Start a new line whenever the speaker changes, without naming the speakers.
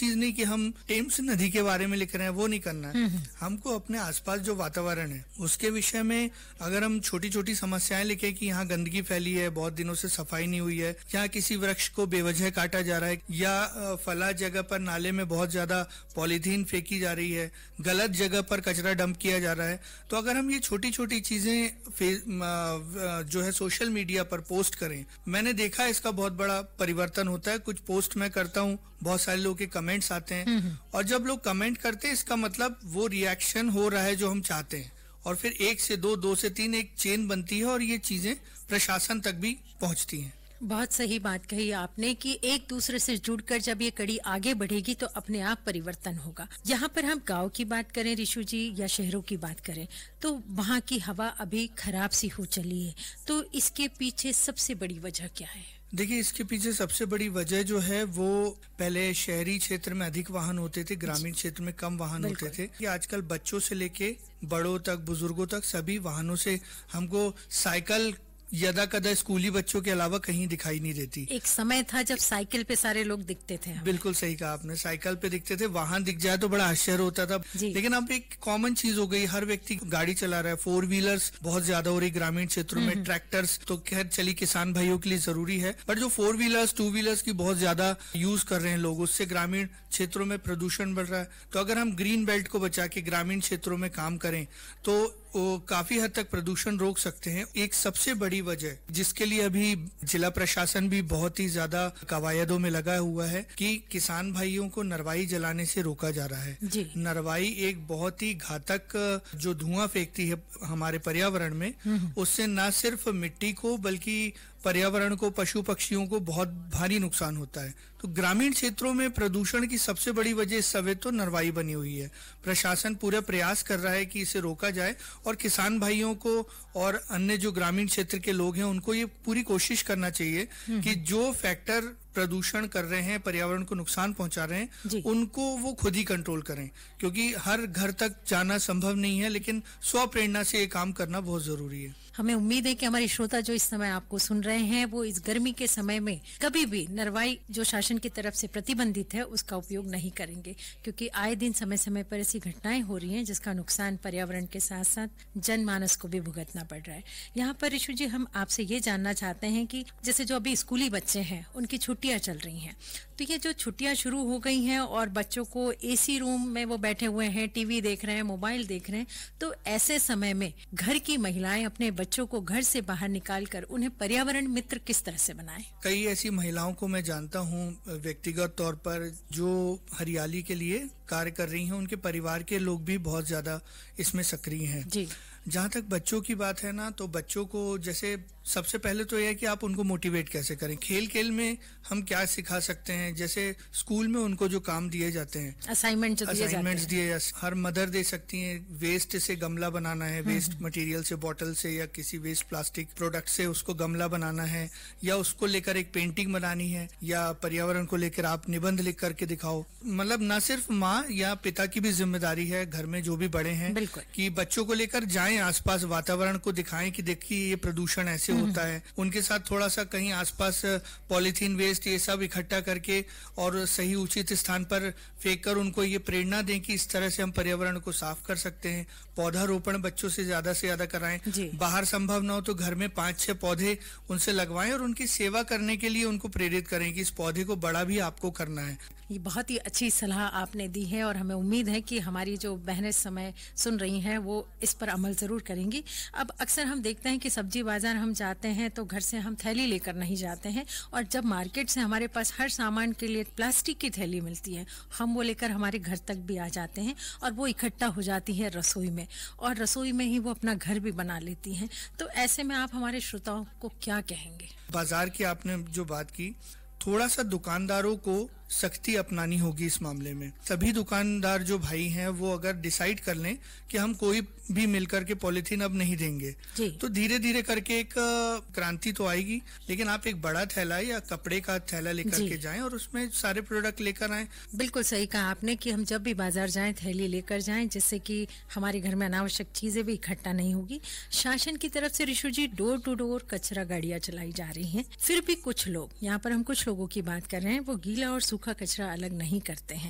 चीज नहीं कि हम टेम्स नदी के बारे में लिख रहे हैं, वो नहीं करना है। हमको अपने आसपास जो वातावरण है उसके विषय में अगर हम छोटी छोटी समस्याएं लिखे कि यहाँ गंदगी फैली है, बहुत दिनों से सफाई नहीं हुई है, यहाँ किसी वृक्ष को बेवजह काटा जा रहा है, या फला जगह पर नाले में बहुत ज्यादा पॉलीथीन फेंकी जा रही है, गलत जगह पर कचरा डंप किया जा रहा है, तो अगर हम ये छोटी छोटी चीजें जो है सोशल मीडिया पर पोस्ट करें, मैंने देखा इसका बहुत बड़ा परिवर्तन होता है। कुछ पोस्ट मैं करता हूँ, बहुत सारे लोगों के कमेंट्स आते हैं, और जब लोग कमेंट करते हैं इसका मतलब वो रिएक्शन हो रहा है जो हम चाहते हैं, और फिर 1 से 2, 2 से 3 एक चेन बनती है और ये चीजें प्रशासन तक भी पहुंचती हैं।
बहुत सही बात कही आपने कि एक दूसरे से जुड़कर जब ये कड़ी आगे बढ़ेगी तो अपने आप परिवर्तन होगा। यहाँ पर हम गांव की बात करें ऋषु जी या शहरों की बात करें तो वहाँ की हवा अभी खराब सी हो चली है, तो इसके पीछे सबसे बड़ी वजह क्या है?
देखिए, इसके पीछे सबसे बड़ी वजह जो है वो पहले शहरी क्षेत्र में अधिक वाहन होते थे, ग्रामीण क्षेत्र में कम वाहन होते थे। कि आजकल बच्चों से लेके बड़ों तक, बुजुर्गों तक सभी वाहनों से हमको साइकिल यदा कदा स्कूली बच्चों के अलावा कहीं दिखाई नहीं देती।
एक समय था जब साइकिल पे सारे लोग दिखते थे।
बिल्कुल सही कहा आपने, साइकिल पे दिखते थे, वाहन दिख जाए तो बड़ा आश्चर्य होता था। लेकिन अब एक कॉमन चीज हो गई, हर व्यक्ति गाड़ी चला रहा है। 4 व्हीलर्स बहुत ज्यादा हो रही ग्रामीण क्षेत्रों में, ट्रैक्टर्स तो खैर चली किसान भाइयों के लिए जरूरी है, पर जो 4 व्हीलर्स 2 व्हीलर्स की बहुत ज्यादा यूज कर रहे हैं लोग, उससे ग्रामीण क्षेत्रों में प्रदूषण बढ़ रहा है। तो अगर हम ग्रीन बेल्ट को बचा के ग्रामीण क्षेत्रों में काम करें तो वो काफी हद तक प्रदूषण रोक सकते हैं। एक सबसे बड़ी वजह जिसके लिए अभी जिला प्रशासन भी बहुत ही ज्यादा कवायदों में लगा हुआ है कि किसान भाइयों को नरवाई जलाने से रोका जा रहा है। नरवाई एक बहुत ही घातक जो धुआं फेंकती है हमारे पर्यावरण में, उससे न सिर्फ मिट्टी को बल्कि पर्यावरण को, पशु पक्षियों को बहुत भारी नुकसान होता है। तो ग्रामीण क्षेत्रों में प्रदूषण की सबसे बड़ी वजह इस समय तो नरवाई बनी हुई है। प्रशासन पूरा प्रयास कर रहा है कि इसे रोका जाए, और किसान भाइयों को और अन्य जो ग्रामीण क्षेत्र के लोग हैं उनको ये पूरी कोशिश करना चाहिए कि जो फैक्टर प्रदूषण कर रहे हैं, पर्यावरण को नुकसान पहुंचा रहे हैं, उनको वो खुद ही कंट्रोल करें, क्योंकि हर घर तक जाना संभव नहीं है, लेकिन स्व प्रेरणा से ये काम करना बहुत जरूरी है।
हमें उम्मीद है कि हमारे श्रोता जो इस समय आपको सुन रहे हैं वो इस गर्मी के समय में कभी भी नरवाई जो शासन की तरफ से प्रतिबंधित है उसका उपयोग नहीं करेंगे, क्योंकि आए दिन समय समय पर ऐसी घटनाएं हो रही हैं जिसका नुकसान पर्यावरण के साथ साथ जनमानस को भी भुगतना पड़ रहा है। यहाँ पर ऋषु जी, हम आपसे ये जानना चाहते हैं कि जैसे जो अभी स्कूली बच्चे हैं उनकी छुट्टियां चल रही हैं, तो ये जो छुट्टियां शुरू हो गई हैं और बच्चों को एसी रूम में वो बैठे हुए हैं, टीवी देख रहे हैं, मोबाइल देख रहे हैं, तो ऐसे समय में घर की महिलाएं अपने बच्चों को घर से बाहर निकालकर उन्हें पर्यावरण मित्र किस तरह से बनाएं?
कई ऐसी महिलाओं को मैं जानता हूं व्यक्तिगत तौर पर जो हरियाली के लिए कार्य कर रही हैं, उनके परिवार के लोग भी बहुत ज्यादा इसमें सक्रिय हैं। जी। जहाँ तक बच्चों की बात है ना, तो बच्चों को जैसे सबसे पहले तो यह है कि आप उनको मोटिवेट कैसे करें। खेल खेल में हम क्या सिखा सकते हैं, जैसे स्कूल में उनको जो काम दिए जाते हैं, असाइनमेंट्स दिए, हर मदर दे सकती हैं, वेस्ट से गमला बनाना है, वेस्ट मटेरियल से, बॉटल से या किसी वेस्ट प्लास्टिक प्रोडक्ट से उसको गमला बनाना है, या उसको लेकर एक पेंटिंग बनानी है, या पर्यावरण को लेकर आप निबंध लिख करके दिखाओ। मतलब न सिर्फ माँ या पिता की भी जिम्मेदारी है, घर में जो भी बड़े हैं, कि बच्चों को लेकर जाएं, आसपास वातावरण को दिखाएं कि देखिए ये प्रदूषण ऐसे होता है। उनके साथ थोड़ा सा कहीं आसपास पॉलीथीन वेस्ट ये सब इकट्ठा करके और सही उचित स्थान पर फेंक कर उनको ये प्रेरणा दें कि इस तरह से हम पर्यावरण को साफ कर सकते हैं। पौधारोपण बच्चों से ज्यादा कराएं। बाहर संभव ना हो तो घर में 5-6 पौधे उनसे लगवाएं और उनकी सेवा करने के लिए उनको प्रेरित करें कि इस पौधे को बड़ा भी आपको करना है।
ये बहुत ही अच्छी सलाह आपने दी है और हमें उम्मीद है कि हमारी जो बहनें इस समय सुन रही हैं वो इस पर अमल जरूर करेंगी। अब अक्सर हम देखते हैं कि सब्जी बाजार हम जाते हैं तो घर से हम थैली लेकर नहीं जाते हैं, और जब मार्केट से हमारे पास हर सामान के लिए प्लास्टिक की थैली मिलती है, हम वो लेकर हमारे घर तक भी आ जाते हैं और वो इकट्ठा हो जाती है रसोई में, और रसोई में ही वो अपना घर भी बना लेती हैं। तो ऐसे में आप हमारे श्रोताओं को क्या कहेंगे?
बाजार की आपने जो बात की, थोड़ा सा दुकानदारों को सख्ती अपनानी होगी इस मामले में। सभी दुकानदार जो भाई हैं वो अगर डिसाइड कर लें कि हम कोई भी मिलकर के पॉलिथीन अब नहीं देंगे, तो धीरे धीरे करके एक क्रांति तो आएगी। लेकिन आप एक बड़ा थैला या कपड़े का थैला लेकर के जाएं और उसमें सारे प्रोडक्ट लेकर आएं।
बिल्कुल सही कहा आपने कि हम जब भी बाजार जाएं थैली लेकर जाएं, जिससे कि हमारे घर में अनावश्यक चीजें भी इकट्ठा नहीं होगी। शासन की तरफ से ऋषु जी डोर टू डोर कचरा गाड़ियां चलाई जा रही हैं, फिर भी कुछ लोग, यहाँ पर हम कुछ लोगों की बात कर रहे हैं, वो गीला और सूखा कचरा अलग नहीं करते हैं।